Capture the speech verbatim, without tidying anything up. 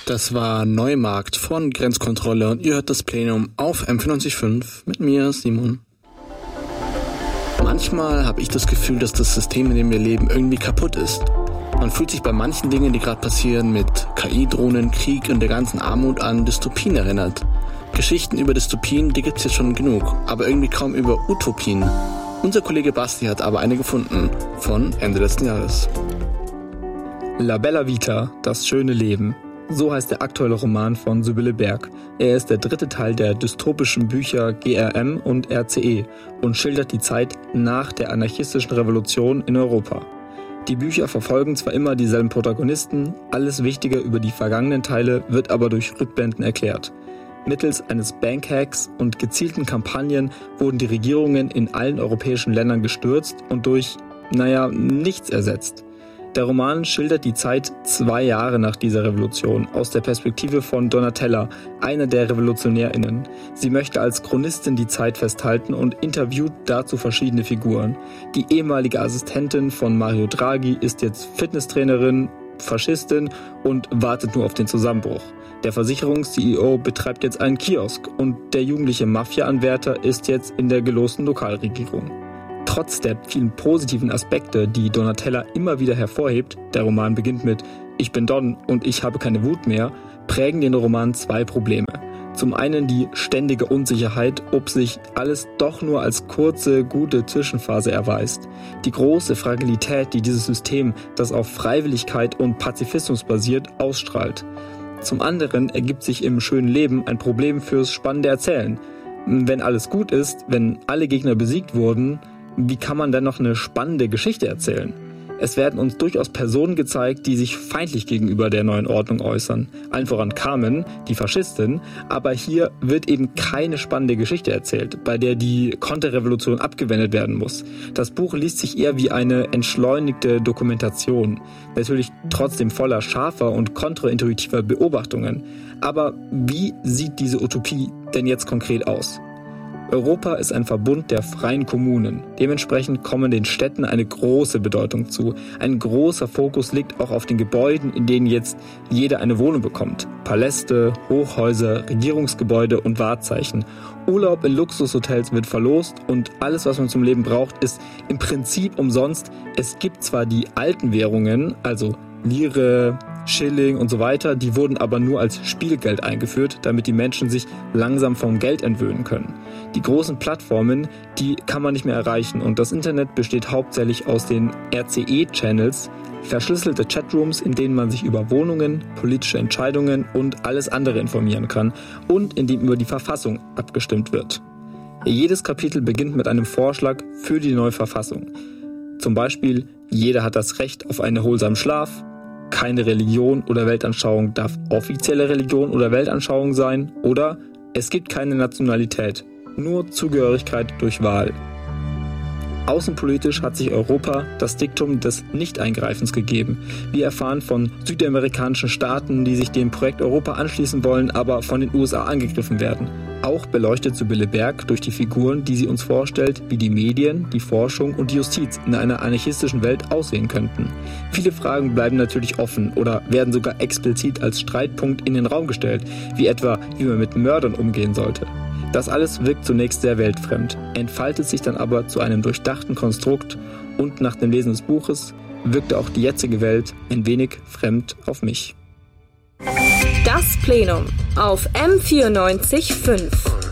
Das war Neumarkt von Grenzkontrolle und ihr hört das Plenum auf M vierundneunzig Komma fünf mit mir, Simon. Manchmal habe ich das Gefühl, dass das System, in dem wir leben, irgendwie kaputt ist. Man fühlt sich bei manchen Dingen, die gerade passieren, mit K I-Drohnen, Krieg und der ganzen Armut an Dystopien erinnert. Geschichten über Dystopien, die gibt's jetzt schon genug, aber irgendwie kaum über Utopien. Unser Kollege Basti hat aber eine gefunden, von Ende letzten Jahres. La Bella Vita, das schöne Leben. So heißt der aktuelle Roman von Sibylle Berg. Er ist der dritte Teil der dystopischen Bücher G R M und R C E und schildert die Zeit nach der anarchistischen Revolution in Europa. Die Bücher verfolgen zwar immer dieselben Protagonisten, alles Wichtige über die vergangenen Teile wird aber durch Rückblenden erklärt. Mittels eines Bankhacks und gezielten Kampagnen wurden die Regierungen in allen europäischen Ländern gestürzt und durch, naja, nichts ersetzt. Der Roman schildert die Zeit zwei Jahre nach dieser Revolution aus der Perspektive von Donatella, einer der RevolutionärInnen. Sie möchte als Chronistin die Zeit festhalten und interviewt dazu verschiedene Figuren. Die ehemalige Assistentin von Mario Draghi ist jetzt Fitnesstrainerin, Faschistin und wartet nur auf den Zusammenbruch. Der Versicherungs-C E O betreibt jetzt einen Kiosk und der jugendliche Mafia-Anwärter ist jetzt in der gelosten Lokalregierung. Trotz der vielen positiven Aspekte, die Donatella immer wieder hervorhebt, der Roman beginnt mit „Ich bin Don und ich habe keine Wut mehr“, prägen den Roman zwei Probleme. Zum einen die ständige Unsicherheit, ob sich alles doch nur als kurze, gute Zwischenphase erweist. Die große Fragilität, die dieses System, das auf Freiwilligkeit und Pazifismus basiert, ausstrahlt. Zum anderen ergibt sich im schönen Leben ein Problem fürs spannende Erzählen. Wenn alles gut ist, wenn alle Gegner besiegt wurden, wie kann man denn noch eine spannende Geschichte erzählen? Es werden uns durchaus Personen gezeigt, die sich feindlich gegenüber der neuen Ordnung äußern. Allen voran Carmen, die Faschistin, aber hier wird eben keine spannende Geschichte erzählt, bei der die Konterrevolution abgewendet werden muss. Das Buch liest sich eher wie eine entschleunigte Dokumentation, natürlich trotzdem voller scharfer und kontraintuitiver Beobachtungen. Aber wie sieht diese Utopie denn jetzt konkret aus? Europa ist ein Verbund der freien Kommunen. Dementsprechend kommen den Städten eine große Bedeutung zu. Ein großer Fokus liegt auch auf den Gebäuden, in denen jetzt jeder eine Wohnung bekommt. Paläste, Hochhäuser, Regierungsgebäude und Wahrzeichen. Urlaub in Luxushotels wird verlost und alles, was man zum Leben braucht, ist im Prinzip umsonst. Es gibt zwar die alten Währungen, also Lire, Schilling und so weiter, die wurden aber nur als Spielgeld eingeführt, damit die Menschen sich langsam vom Geld entwöhnen können. Die großen Plattformen, die kann man nicht mehr erreichen und das Internet besteht hauptsächlich aus den R C E-Channels, verschlüsselte Chatrooms, in denen man sich über Wohnungen, politische Entscheidungen und alles andere informieren kann und in dem über die Verfassung abgestimmt wird. Jedes Kapitel beginnt mit einem Vorschlag für die neue Verfassung. Zum Beispiel, jeder hat das Recht auf einen erholsamen Schlaf, keine Religion oder Weltanschauung darf offizielle Religion oder Weltanschauung sein oder es gibt keine Nationalität, nur Zugehörigkeit durch Wahl. Außenpolitisch hat sich Europa das Diktum des Nicht-Eingreifens gegeben. Wir erfahren von südamerikanischen Staaten, die sich dem Projekt Europa anschließen wollen, aber von den U S A angegriffen werden. Auch beleuchtet Sibylle Berg durch die Figuren, die sie uns vorstellt, wie die Medien, die Forschung und die Justiz in einer anarchistischen Welt aussehen könnten. Viele Fragen bleiben natürlich offen oder werden sogar explizit als Streitpunkt in den Raum gestellt, wie etwa, wie man mit Mördern umgehen sollte. Das alles wirkt zunächst sehr weltfremd, entfaltet sich dann aber zu einem durchdachten Konstrukt und nach dem Lesen des Buches wirkte auch die jetzige Welt ein wenig fremd auf mich. Das Plenum auf M vierundneunzig Komma fünf.